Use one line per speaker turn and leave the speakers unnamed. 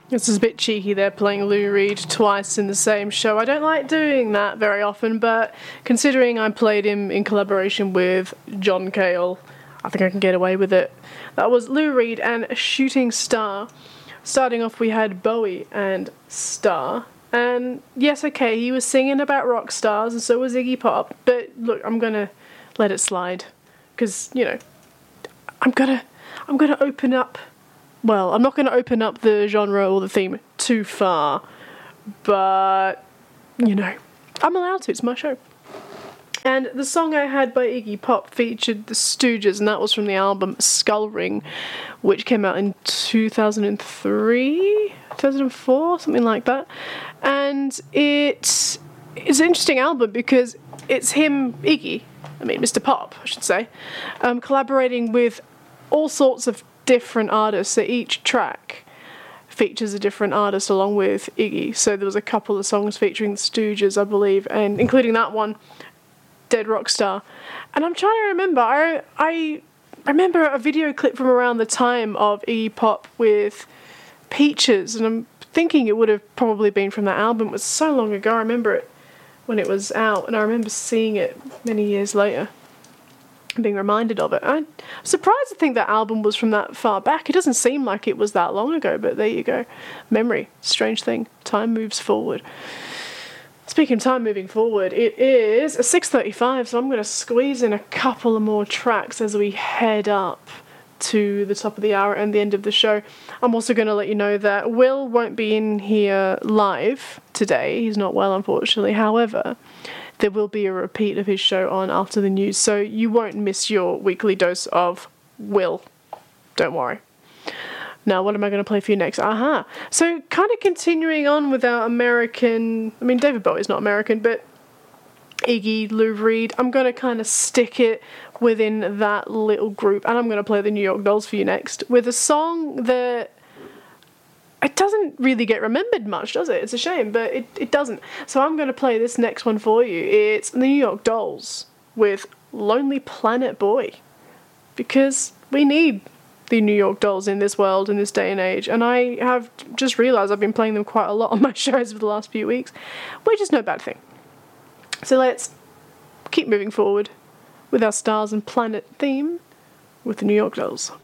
This is a bit cheeky there, playing Lou Reed twice in the same show. I don't like doing that very often, but considering I played him in collaboration with John Cale, I think I can get away with it. That was Lou Reed and Shooting Star. Starting off, we had Bowie and Star. And yes, okay, he was singing about rock stars, and so was Iggy Pop. But look, I'm gonna let it slide, because I'm gonna open up. Well, I'm not going to open up the genre or the theme too far, but, I'm allowed to. It's my show. And the song I had by Iggy Pop featured the Stooges, and that was from the album Skull Ring, which came out in 2003, 2004, something like that. And it's an interesting album because it's him, Mr. Pop, I should say, collaborating with all sorts of different artists. So each track features a different artist along with Iggy. So there was a couple of songs featuring the Stooges, I believe, and including that one, Dead Rockstar. And I'm trying to remember, I remember a video clip from around the time of Iggy Pop with Peaches, and I'm thinking it would have probably been from that album. It was so long ago. I remember it when it was out, and I remember seeing it many years later, being reminded of it. I'm surprised to think that album was from that far back. It doesn't seem like it was that long ago, but there you go. Memory, strange thing. Time moves forward. Speaking of time moving forward, it is 6:35, so I'm going to squeeze in a couple of more tracks as we head up to the top of the hour and the end of the show. I'm also going to let you know that Will won't be in here live today. He's not well, unfortunately. However, there will be a repeat of his show on after the news, so you won't miss your weekly dose of Will. Don't worry. Now, what am I going to play for you next? So, kind of continuing on with our American... David Bowie's not American, but Iggy, Lou Reed. I'm going to kind of stick it within that little group, and I'm going to play the New York Dolls for you next, with a song that... It doesn't really get remembered much, does it? It's a shame, but it doesn't. So I'm going to play this next one for you. It's the New York Dolls with Lonely Planet Boy. Because we need the New York Dolls in this world, in this day and age. And I have just realised I've been playing them quite a lot on my shows for the last few weeks, which is no bad thing. So let's keep moving forward with our Stars and Planet theme with the New York Dolls.